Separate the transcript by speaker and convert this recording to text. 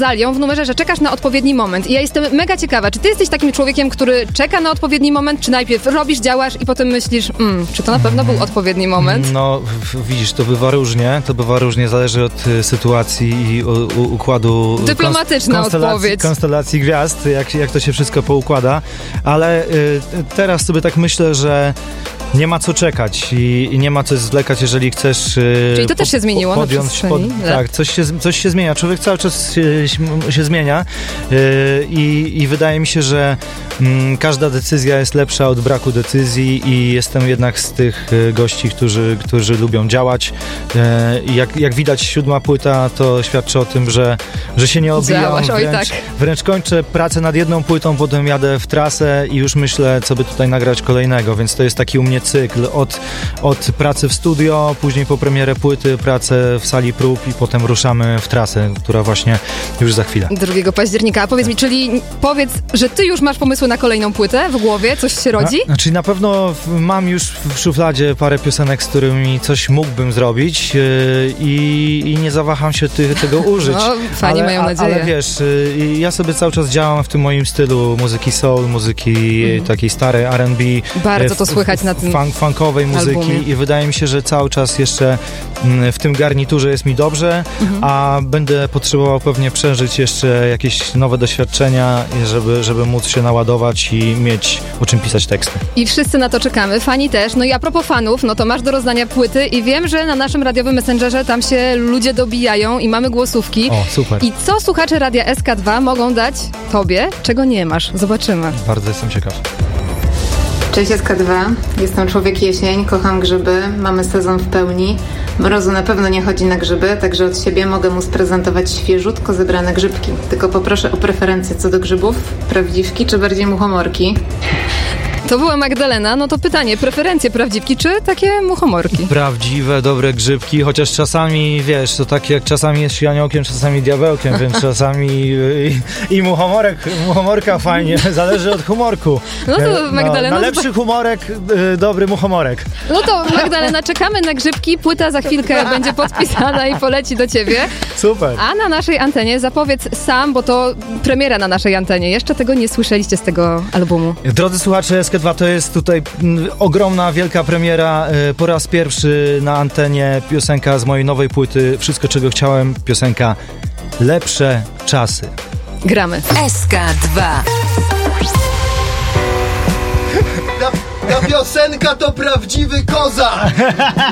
Speaker 1: Azalią w numerze, że czekasz na odpowiedni moment. I ja jestem mega ciekawa, czy ty jesteś takim człowiekiem, który czeka na odpowiedni moment, czy najpierw robisz, działasz i potem myślisz, czy to na pewno był odpowiedni moment?
Speaker 2: No, widzisz, to bywa różnie, zależy od sytuacji i układu...
Speaker 1: Dyplomatyczna odpowiedź.
Speaker 2: Konstelacji gwiazd, jak to się wszystko poukłada, ale teraz sobie tak myślę, że nie ma co czekać i nie ma co zwlekać, jeżeli chcesz
Speaker 1: Czyli to też się zmieniło na przestrzeni lat.
Speaker 2: Tak, coś się zmienia. Człowiek cały czas się zmienia i wydaje mi się, że każda decyzja jest lepsza od braku decyzji i jestem jednak z tych gości, którzy lubią działać. Jak widać, 7. płyta to świadczy o tym, że się nie obijam. Wręcz kończę pracę nad jedną płytą, potem jadę w trasę i już myślę, co by tutaj nagrać kolejnego, więc to jest taki u mnie cykl od pracy w studio, później po premierę płyty, pracę w sali prób i potem ruszamy w trasę, która właśnie już za chwilę.
Speaker 1: 2 października. A powiedz mi, powiedz, że ty już masz pomysły na kolejną płytę w głowie? Coś się rodzi?
Speaker 2: Znaczy na pewno mam już w szufladzie parę piosenek, z którymi coś mógłbym zrobić i nie zawaham się tego użyć.
Speaker 1: No, fani mają nadzieję.
Speaker 2: Ale wiesz, ja sobie cały czas działam w tym moim stylu muzyki soul, muzyki takiej starej R&B.
Speaker 1: Bardzo to słychać na tym
Speaker 2: funkowej muzyki
Speaker 1: albumie.
Speaker 2: I wydaje mi się, że cały czas jeszcze w tym garniturze jest mi dobrze, a będę potrzebował pewnie przeżyć jeszcze jakieś nowe doświadczenia, żeby móc się naładować i mieć o czym pisać teksty.
Speaker 1: I wszyscy na to czekamy, fani też. No i a propos fanów, no to masz do rozdania płyty i wiem, że na naszym radiowym Messengerze tam się ludzie dobijają i mamy głosówki.
Speaker 2: O, super.
Speaker 1: I co słuchacze Radia SK2 mogą dać tobie, czego nie masz? Zobaczymy.
Speaker 2: Bardzo jestem ciekaw.
Speaker 3: Cześć SK2, jestem Człowiek Jesień, kocham grzyby, mamy sezon w pełni. Mrozu na pewno nie chodzi na grzyby, także od siebie mogę mu sprezentować świeżutko zebrane grzybki. Tylko poproszę o preferencje co do grzybów, prawdziwki czy bardziej muchomorki.
Speaker 1: To była Magdalena, no to pytanie, preferencje prawdziwki czy takie muchomorki?
Speaker 2: Prawdziwe, dobre grzybki, chociaż czasami, wiesz, to tak jak czasami jest aniołkiem, czasami diabełkiem, więc czasami i muchomorka fajnie, zależy od humorku.
Speaker 1: No to Magdalena...
Speaker 2: Na lepszy humorek, dobry muchomorek.
Speaker 1: No to Magdalena, czekamy na grzybki, płyta za chwilkę będzie podpisana i poleci do ciebie.
Speaker 2: Super.
Speaker 1: A na naszej antenie zapowiedz sam, bo to premiera na naszej antenie, jeszcze tego nie słyszeliście z tego albumu.
Speaker 2: Drodzy słuchacze SK2, to jest tutaj ogromna, wielka premiera. Po raz pierwszy na antenie piosenka z mojej nowej płyty Wszystko, czego chciałem. Piosenka Lepsze czasy.
Speaker 1: Gramy.
Speaker 4: SK2.
Speaker 5: Ta piosenka to prawdziwy kozak!